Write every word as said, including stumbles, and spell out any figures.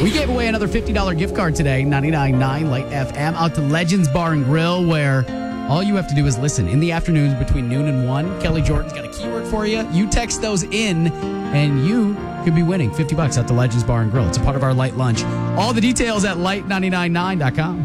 We gave away another fifty dollars gift card today, ninety-nine point nine Light F M, out to Legends Bar and Grill, where all you have to do is listen. In the afternoons between noon and one, Kelly Jordan's got a keyword for you. You text those in, and you could be winning fifty bucks at the Legends Bar and Grill. It's a part of our light lunch. All the details at light nine nine nine dot com.